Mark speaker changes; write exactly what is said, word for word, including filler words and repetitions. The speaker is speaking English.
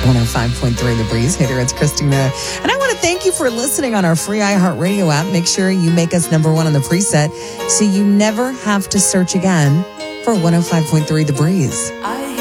Speaker 1: one oh five point three The Breeze. Hey there, it's Christina. And I want to thank you for listening on our free iHeartRadio app. Make sure you make us number one on the preset so you never have to search again for one oh five point three The Breeze.
Speaker 2: I